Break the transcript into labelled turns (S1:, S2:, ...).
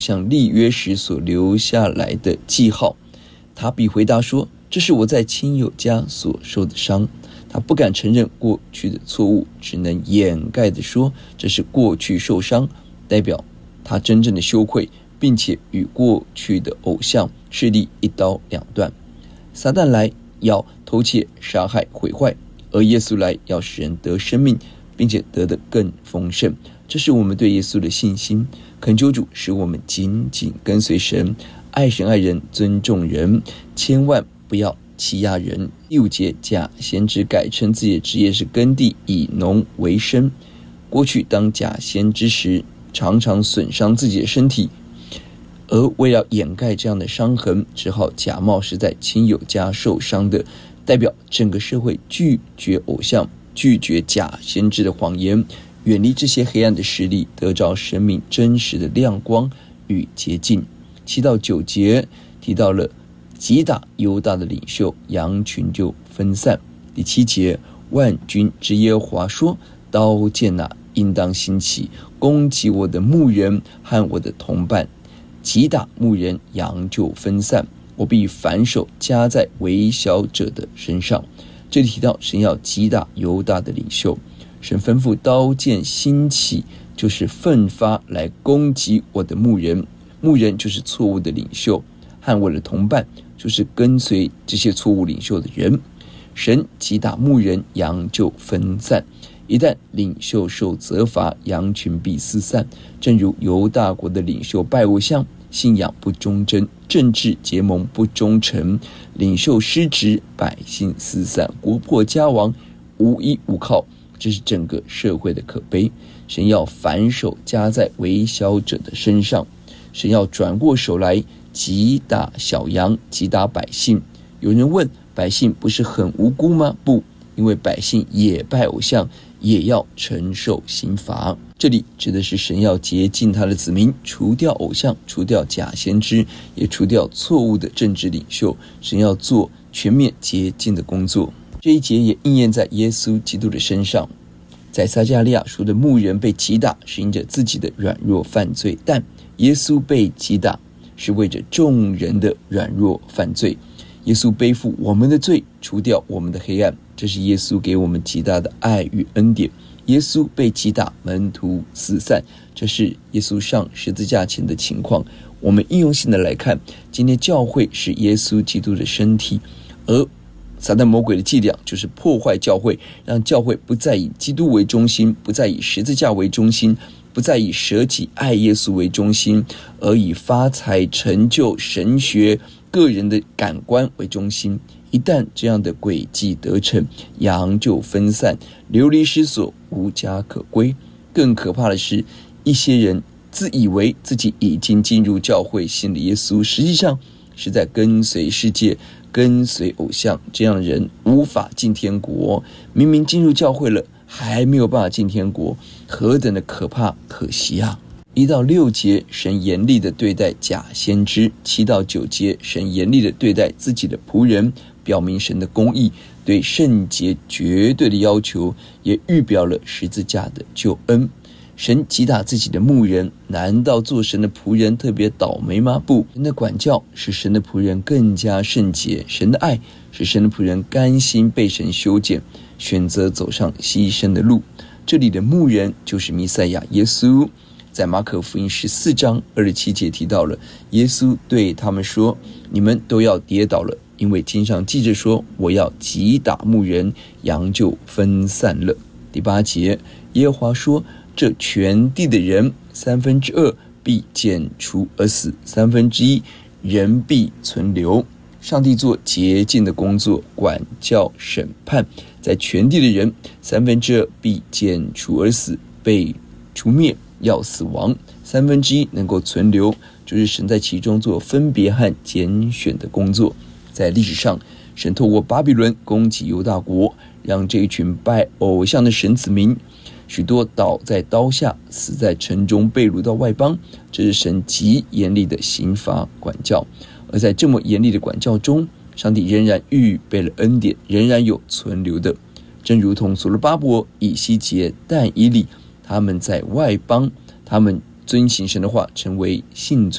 S1: 像立约时所留下来的记号。他必回答说，这是我在亲友家所受的伤。他不敢承认过去的错误，只能掩盖地说这是过去受伤，代表他真正的羞愧，并且与过去的偶像势力一刀两断。撒旦来要偷窃、杀害、毁坏，而耶稣来要使人得生命，并且得得更丰盛。这是我们对耶稣的信心。恳求主使我们紧紧跟随神，爱神爱人，尊重人，千万不要欺压人。第5节，假先知改称自己的职业是耕地，以农为生。过去当假先知时，常常损伤自己的身体，而为了掩盖这样的伤痕，只好假冒是在亲友家受伤的，代表整个社会拒绝偶像，拒绝假先知的谎言，远离这些黑暗的势力，得着生命真实的亮光与洁净。7到9节提到了击打犹大的领袖，羊群就分散。第7节，万军之耶和华说，刀剑应当兴起，攻击我的牧人和我的同伴，击打牧人，羊就分散，我必反手加在微小者的身上。这里提到神要击打犹大的领袖，神吩咐刀剑兴起，就是奋发来攻击我的牧人，牧人就是错误的领袖，和我的同伴就是跟随这些错误领袖的人。神击打牧人，羊就分散。一旦领袖受责罚，羊群必四散。正如犹大国的领袖拜偶像，信仰不忠贞，政治结盟不忠诚，领袖失职，百姓四散，国破家亡，无依无靠，这是整个社会的可悲。神要反手加在微小者的身上，神要转过手来击打小羊，击打百姓。有人问，百姓不是很无辜吗？不，因为百姓也拜偶像，也要承受刑罚。这里指的是神要洁净他的子民，除掉偶像，除掉假先知，也除掉错误的政治领袖。神要做全面洁净的工作。这一节也应验在耶稣基督的身上。在撒迦利亚书的牧人被击打是因着自己的软弱犯罪，但耶稣被击打是为着众人的软弱犯罪。耶稣背负我们的罪，除掉我们的黑暗，这是耶稣给我们极大的爱与恩典。耶稣被击打，门徒四散，这是耶稣上十字架前的情况。我们应用性的来看，今天教会是耶稣基督的身体，而撒旦魔鬼的伎俩就是破坏教会，让教会不再以基督为中心，不再以十字架为中心，不再以舍己爱耶稣为中心，而以发财、成就、神学、个人的感官为中心。一旦这样的诡计得逞，羊就分散，流离失所，无家可归。更可怕的是，一些人自以为自己已经进入教会，信了耶稣，实际上是在跟随世界，跟随偶像。这样的人无法进天国，明明进入教会了，还没有办法进天国，何等的可怕可惜啊！1到6节，神严厉的对待假先知；7到9节，神严厉的对待自己的仆人，表明神的公义，对圣洁绝对的要求，也预表了十字架的救恩。神击打自己的牧人，难道做神的仆人特别倒霉吗？不，神的管教使神的仆人更加圣洁，神的爱使神的仆人甘心被神修剪，选择走上牺牲的路。这里的牧人就是弥赛亚耶稣。在马可福音14章27节提到了，耶稣对他们说，你们都要跌倒了，因为经上记着说，我要击打牧人，羊就分散了。第8节，耶和华说，这全地的人2/3必剪除而死，1/3人必存留。上帝做洁净的工作，管教审判，在全地的人2/3必剪除而死，被除灭，要死亡，1/3能够存留，就是神在其中做分别和拣选的工作。在历史上，神透过巴比伦攻击犹大国，让这一群拜偶像的神子民许多倒在刀下，死在城中，被掳到外邦，这是神极严厉的刑罚管教。而在这么严厉的管教中，上帝仍然预备了恩典，仍然有存留的。正如同所罗巴伯、以西结、但以理，他们在外邦，他们遵行神的话，成为幸存